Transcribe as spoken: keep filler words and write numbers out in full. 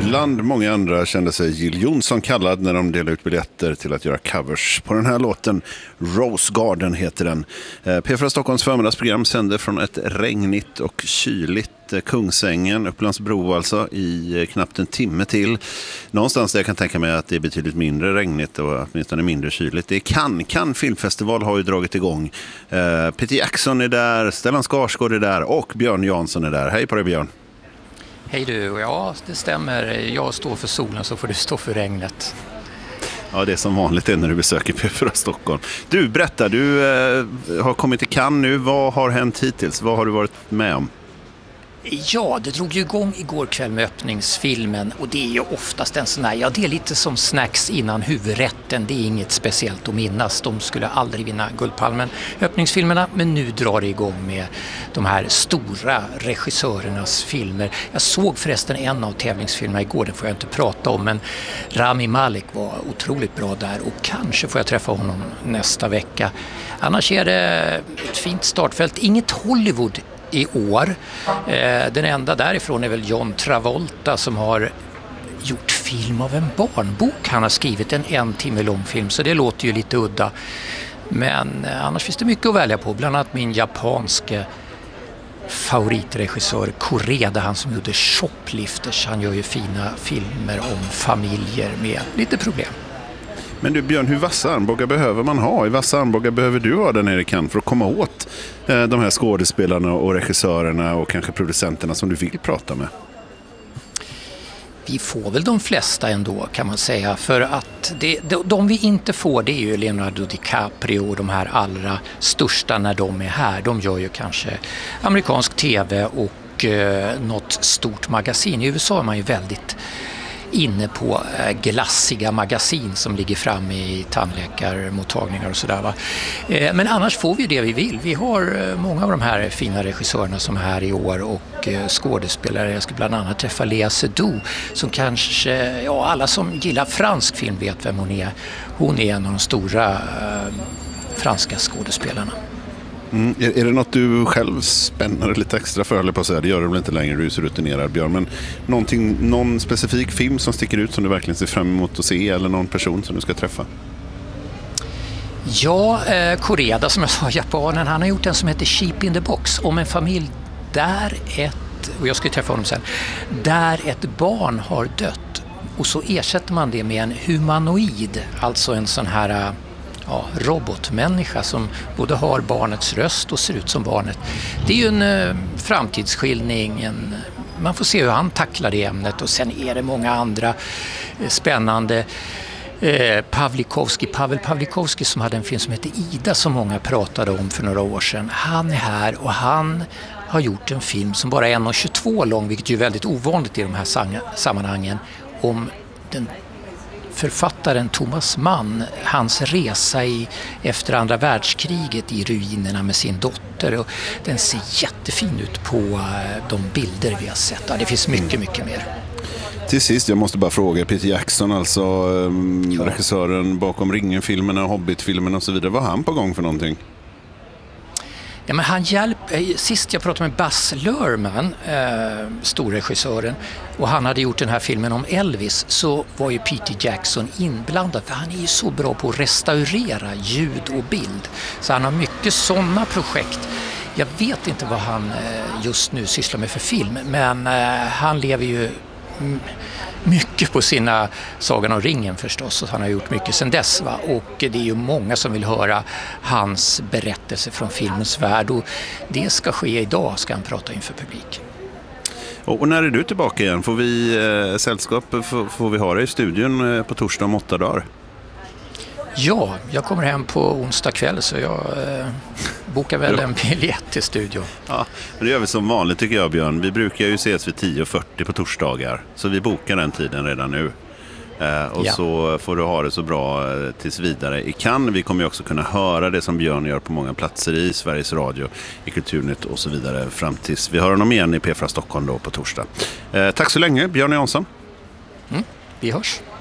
bland många andra kände sig Jill Johnson kallad när de delade ut biljetter till att göra covers på den här låten. Rose Garden heter den. P fyra Stockholms förmiddagsprogram sände från ett regnigt och kyligt Kungsängen, Upplandsbro alltså, i knappt en timme till. Någonstans där jag kan tänka mig att det är betydligt mindre regnigt och åtminstone mindre kyligt. Det är Cannes. Cannes filmfestival har ju dragit igång. Uh, Peter Jackson är där, Stellan Skarsgård är där och Björn Jansson är där. Hej på dig, Björn. Hej du, ja det stämmer. Jag står för solen så får du stå för regnet. Ja, det är som vanligt när du besöker P fyra Stockholm. Du, berätta, du eh, har kommit till Cannes nu. Vad har hänt hittills? Vad har du varit med om? Ja, det drog ju igång igår kväll med öppningsfilmen och det är ju oftast en sån här, ja det är lite som snacks innan huvudrätten, det är inget speciellt att minnas, de skulle aldrig vinna Guldpalmen, öppningsfilmerna, men nu drar det igång med de här stora regissörernas filmer. Jag såg förresten en av tävlingsfilmerna igår, den får jag inte prata om, men Rami Malek var otroligt bra där och kanske får jag träffa honom nästa vecka. Annars är det ett fint startfält, inget Hollywood i år. Den enda därifrån är väl John Travolta som har gjort film av en barnbok. Han har skrivit en en timme lång film, så det låter ju lite udda. Men annars finns det mycket att välja på. Bland annat min japanske favoritregissör Koreda, han som gjorde Shoplifters. Han gör ju fina filmer om familjer med lite problem. Men du Björn, hur vassa armbågar behöver man ha? I vassa armbågar behöver du ha där nere i Cannes för att komma åt eh, de här skådespelarna och regissörerna och kanske producenterna som du vill prata med? Vi får väl de flesta ändå, kan man säga, för att det, de, de vi inte får, det är ju Leonardo DiCaprio och de här allra största när de är här. De gör ju kanske amerikansk tv och eh, något stort magasin. I U S A är man ju väldigt inne på glassiga magasin som ligger fram i tandläkarmottagningar och sådär, va? Men annars får vi det vi vill. Vi har många av de här fina regissörerna som är här i år och skådespelare. Jag ska bland annat träffa Léa Seydoux som kanske, ja alla som gillar fransk film vet vem hon är. Hon är en av de stora äh, franska skådespelarna. Mm. Är, är det något du själv spänner lite extra för, eller på att säga? Det gör du väl inte längre, du är så rutinerad, Björn, men någonting, någon specifik film som sticker ut som du verkligen ser fram emot att se, eller någon person som du ska träffa? Ja, eh, Koreda som jag sa, japanen, han har gjort en som heter Sheep in the Box om en familj där ett, och jag ska träffa honom sen, där ett barn har dött och så ersätter man det med en humanoid, alltså en sån här ja, robotmänniska som både har barnets röst och ser ut som barnet. Det är ju en eh, framtidsskildring, en, man får se hur han tacklar det ämnet och sen är det många andra eh, spännande eh, Pawlikowski, Pavel Pawlikowski som hade en film som heter Ida som många pratade om för några år sedan. Han är här och han har gjort en film som bara är en och tjugotvå lång, vilket är väldigt ovanligt i de här sang- sammanhangen, om den författaren Thomas Mann, hans resa i, efter andra världskriget i ruinerna med sin dotter. Och den ser jättefin ut på de bilder vi har sett. Ja, det finns mycket, mycket mer. Till sist, jag måste bara fråga, Peter Jackson, alltså um, ja. regissören bakom Ringen-filmerna, Hobbit-filmerna och så vidare. Vad har han på gång för någonting? Ja, men han hjälp, sist jag pratade med Baz Luhrmann, eh, storregissören, och han hade gjort den här filmen om Elvis, så var ju Peter Jackson inblandad, för han är ju så bra på att restaurera ljud och bild. Så han har mycket sådana projekt. Jag vet inte vad han eh, just nu sysslar med för film, men eh, han lever ju m- mycket på sina Sagan om ringen förstås, och han har gjort mycket sedan dess, va? Och det är ju många som vill höra hans berättelse från filmens värld, och det ska ske idag, ska han prata inför publik. Och när är du tillbaka igen? Får vi eh, sällskap, får, får vi ha dig i studion eh, på torsdag om åtta dagar? Ja, jag kommer hem på onsdag kväll, så jag eh, bokar väl en biljett till studion. Ja, men det gör vi som vanligt tycker jag, Björn. Vi brukar ju ses vid tio och fyrtio på torsdagar, så vi bokar den tiden redan nu. Eh, och ja. Så får du ha det så bra eh, tills vidare i Cannes. Vi kommer ju också kunna höra det som Björn gör på många platser i Sveriges Radio, i Kulturnytt och så vidare fram tills vi hör honom igen i P fyra Stockholm då på torsdag. Eh, tack så länge, Björn Jansson. Mm, vi hörs.